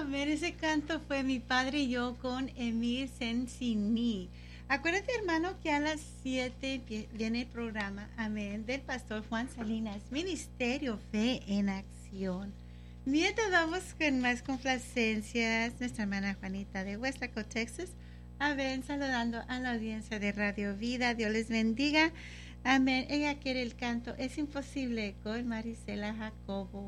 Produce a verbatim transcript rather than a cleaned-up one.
Amén. Ese canto fue Mi Padre y Yo con Emir Sensini. Acuérdate, hermano, que a las siete viene el programa, amén, del pastor Juan Salinas, Ministerio Fe en Acción. Mientras vamos con más complacencias, nuestra hermana Juanita de Westlaco, Texas, amén, saludando a la audiencia de Radio Vida. Dios les bendiga. Amén. Ella quiere el canto Es Imposible con Marisela Jacobo.